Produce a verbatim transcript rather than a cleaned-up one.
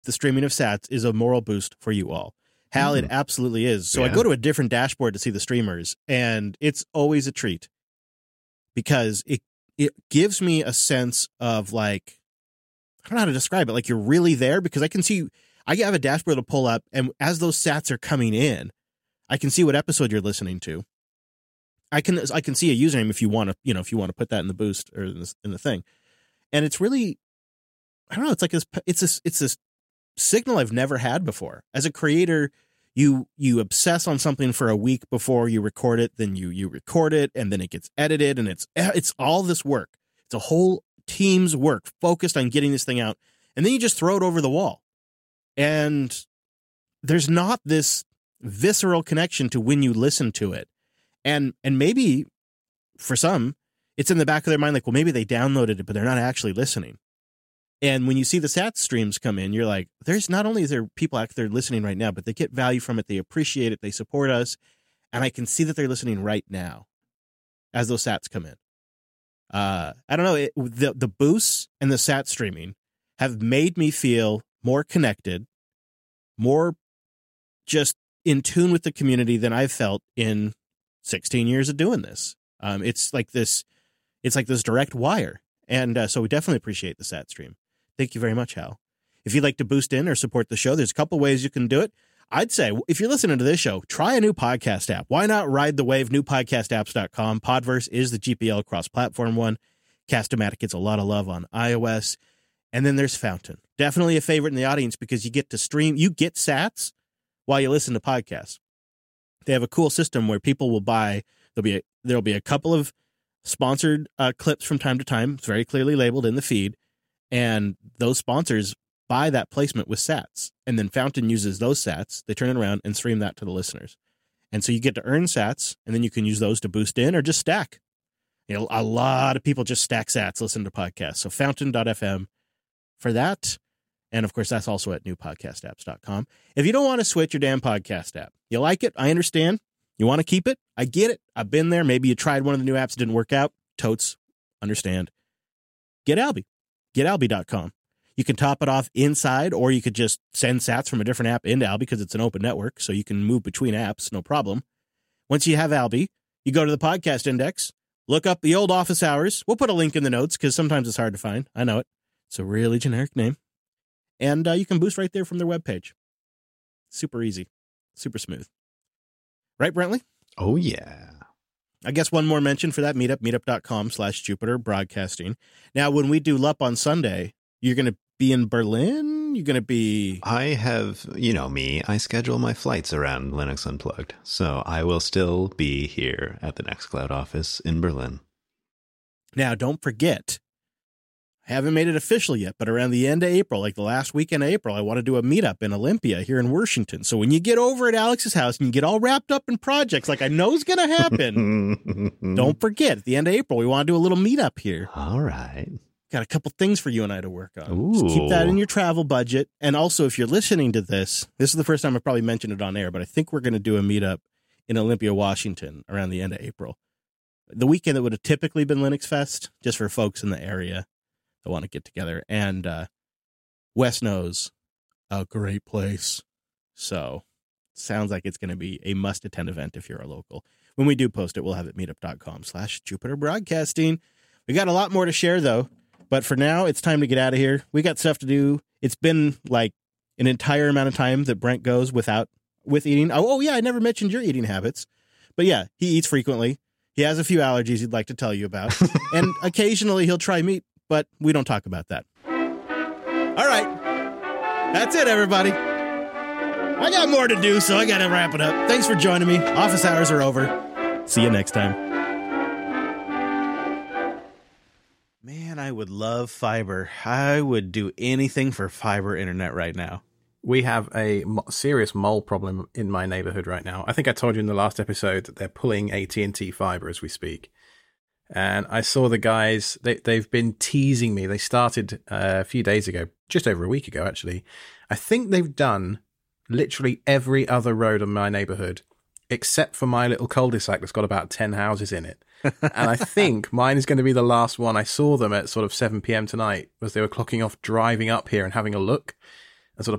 the streaming of sats is a moral boost for you all. Hal, mm. it absolutely is. So yeah. I go to a different dashboard to see the streamers, and it's always a treat because it it gives me a sense of like, I don't know how to describe it. Like you're really there because I can see, I have a dashboard to pull up, and as those sats are coming in, I can see what episode you're listening to. I can I can see a username if you want to, you know, if you want to put that in the boost or in the, in the thing. And it's really, I don't know, it's like this, it's this, it's this signal I've never had before. As a creator, you you obsess on something for a week before you record it, then you you record it, and then it gets edited, and it's it's all this work. It's a whole team's work focused on getting this thing out, and then you just throw it over the wall. And there's not this visceral connection to when you listen to it. And and maybe for some, it's in the back of their mind, like, well, maybe they downloaded it, but they're not actually listening. And when you see the sat streams come in, you're like, there's not only is there people out there listening right now, but they get value from it. They appreciate it. They support us. And I can see that they're listening right now as those sats come in. Uh, I don't know. It, the, the boosts and the sat streaming have made me feel more connected, more just in tune with the community than I've felt in sixteen years of doing this. Um, it's like this, it's like this direct wire. And uh, so we definitely appreciate the sat stream. Thank you very much, Hal. If you'd like to boost in or support the show, there's a couple ways you can do it. I'd say if you're listening to this show, try a new podcast app. Why not ride the wave? new podcast apps dot com. Podverse is the G P L cross-platform one. Cast-O-Matic gets a lot of love on iOS. And then there's Fountain. Definitely a favorite in the audience because you get to stream. You get sats while you listen to podcasts. They have a cool system where people will buy. There'll be a, there'll be a couple of sponsored uh, clips from time to time. It's very clearly labeled in the feed. And those sponsors buy that placement with sats. And then Fountain uses those sats. They turn it around and stream that to the listeners. And so you get to earn sats, and then you can use those to boost in or just stack. You know, a lot of people just stack sats, listen to podcasts. So fountain dot f m for that. And of course, that's also at new podcast apps dot com. If you don't want to switch your damn podcast app, you like it, I understand. You want to keep it? I get it. I've been there. Maybe you tried one of the new apps, it didn't work out. Totes, understand. Get Alby. get alby dot com. You can top it off inside, or you could just send sats from a different app into Alby because it's an open network, so you can move between apps, no problem. Once you have Alby, you go to the podcast index, look up the old office hours. We'll put a link in the notes because sometimes it's hard to find. I know it. It's a really generic name. And uh, you can boost right there from their webpage. Super easy. Super smooth. Right, Brentley? Oh, yeah. I guess one more mention for that meetup, meetup dot com slash Jupiter Broadcasting. Now, when we do L U P on Sunday, you're going to be in Berlin? You're going to be... I have, you know me, I schedule my flights around Linux Unplugged. So I will still be here at the Nextcloud office in Berlin. Now, don't forget, I haven't made it official yet, but around the end of April, like the last weekend of April, I want to do a meetup in Olympia here in Washington. So when you get over at Alex's house and you get all wrapped up in projects like I know is going to happen, don't forget, at the end of April, we want to do a little meetup here. All right. Got a couple things for you and I to work on. Ooh. Just keep that in your travel budget. And also, if you're listening to this, this is the first time I've probably mentioned it on air, but I think we're going to do a meetup in Olympia, Washington around the end of April. The weekend that would have typically been Linux Fest, just for folks in the area that want to get together. And uh, Wes knows a great place. So sounds like it's going to be a must-attend event if you're a local. When we do post it, we'll have it meetup dot com slash Jupiter Broadcasting. We got a lot more to share, though. But for now, it's time to get out of here. We got stuff to do. It's been like an entire amount of time that Brent goes without with eating. Oh, oh yeah, I never mentioned your eating habits. But yeah, he eats frequently. He has a few allergies he'd like to tell you about. And occasionally he'll try meat, but we don't talk about that. All right. That's it, everybody. I got more to do, so I got to wrap it up. Thanks for joining me. Office hours are over. See you next time. Man, I would love fiber. I would do anything for fiber internet right now. We have a serious mole problem in my neighborhood right now. I think I told you in the last episode that they're pulling A T and T fiber as we speak. And I saw the guys, they, they've been teasing me. They started uh, a few days ago, just over a week ago, actually. I think they've done literally every other road in my neighborhood, except for my little cul-de-sac that's got about ten houses in it. And I think mine is going to be the last one. I saw them at sort of seven p.m. tonight as they were clocking off, driving up here and having a look.